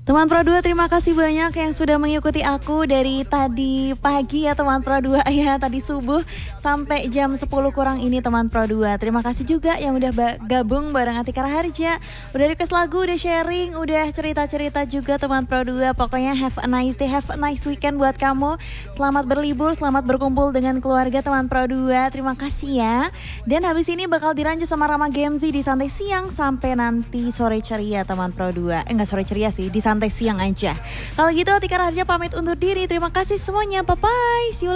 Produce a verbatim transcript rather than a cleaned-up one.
Teman Pro dua, terima kasih banyak yang sudah mengikuti aku dari tadi pagi ya teman Pro dua ya, tadi subuh sampai jam sepuluh kurang ini teman Pro dua. Terima kasih juga yang udah ba- gabung bareng Atika Raharja, udah request lagu, udah sharing, udah cerita-cerita juga teman Pro dua. Pokoknya have a nice day, have a nice weekend buat kamu. Selamat berlibur, selamat berkumpul dengan keluarga teman Pro dua. Terima kasih ya. Dan habis ini bakal diranjut sama Rama Gemzi di santai siang sampai nanti sore ceria teman Pro dua. Eh enggak sore ceria sih, di santai siang aja. Kalau gitu Atika Raharja pamit undur diri. Terima kasih semuanya. Bye bye. See you